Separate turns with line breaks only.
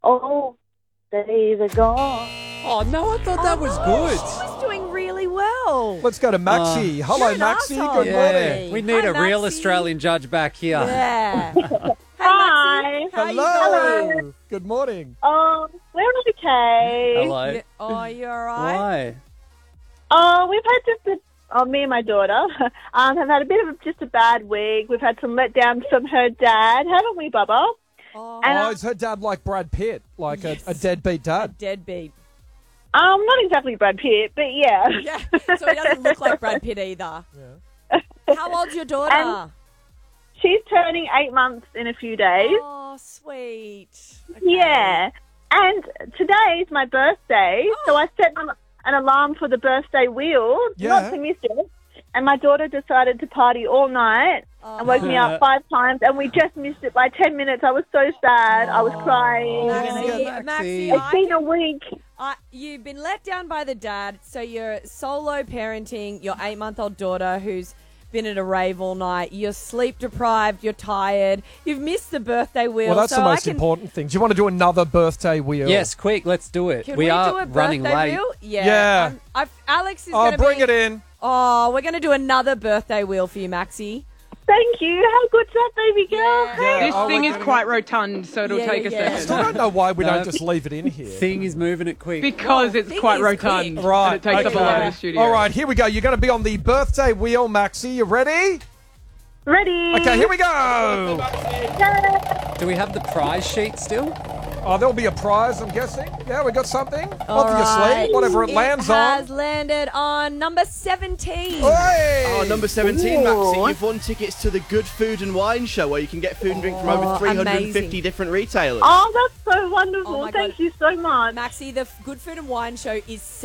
All days are gone.
Oh, no, I thought that was good.
She was doing really well.
Let's go to Maxie. Hello,
You're an
Maxie.
arsehole.
Good morning.
Yeah, we need
Hi,
a real
Maxie.
Australian judge back here.
Yeah.
Hi.
How you
Hello.
going?
Good morning.
We're okay.
Hello.
Yeah. Oh, you all right?
Why?
We've had me and my daughter have had a bit of just a bad week. We've had some letdowns from her dad, haven't we, Bubba?
Oh,
And,
Oh, is her dad like Brad Pitt? Like a deadbeat dad?
deadbeat.
not exactly Brad Pitt, but yeah.
Yeah, so he doesn't look like Brad Pitt either. How old's your daughter?
And- She's turning 8 months in a few days.
Oh, sweet. Okay.
Yeah. And today is my birthday, so I set an alarm for the birthday wheel, not to miss it. And my daughter decided to party all night and woke me up 5 times, and we just missed it by 10 minutes. I was so sad. I was crying.
Maxie,
It's been a week.
you've been let down by the dad, so you're solo parenting your 8-month-old daughter who's been at a rave all night. You're sleep deprived. You're tired. You've missed the birthday wheel.
Well, that's
so
the most important thing. Do you want to do another birthday wheel?
Yes, quick, let's do it.
Can we
are
do a
running
birthday
late.
wheel?
Yeah.
Alex is going to
bring it in.
Oh, we're going to do another birthday wheel for you, Maxie.
Thank you. How good's that, baby girl?
Yeah.
This thing is quite rotund, so it'll take a
I still
second.
don't know why we don't just leave it in here.
Thing is moving it quick.
Because it's
thing
quite
is
rotund.
quick.
Right.
And it takes up a lot of the studio.
All right, here we go. You're going to be on the birthday wheel, Maxie. You ready?
Ready?
Okay, here we go.
Do we have the prize sheet still?
Oh, there'll be a prize, I'm guessing. Yeah, we got something.
All
Obviously,
right.
whatever it lands
has
on.
landed on number 17.
Hey!
Oh, number 17,
Ooh.
Maxie. You've won tickets to the Good Food and Wine Show, where you can get food and drink from over 350
amazing.
different retailers.
Oh, that's so wonderful.
Oh, my
Thank
God.
you so much.
Maxie, the Good Food and Wine Show is